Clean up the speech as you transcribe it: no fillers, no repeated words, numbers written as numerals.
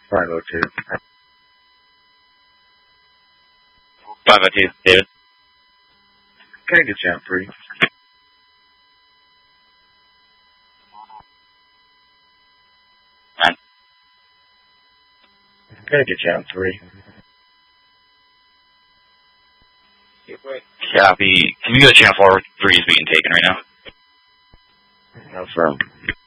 502. 502, David. Can I get you on 3? Man. Can I get you on 3? Copy. Can you go to channel 4? 3 is being taken right now. No, firm.